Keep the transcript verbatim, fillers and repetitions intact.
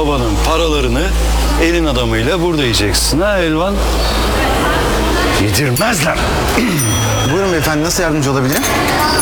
babanın paralarını elin adamıyla burada yiyeceksin ha Elvan. Yedirmezler. Buyurun beyefendi, nasıl yardımcı olabilirim?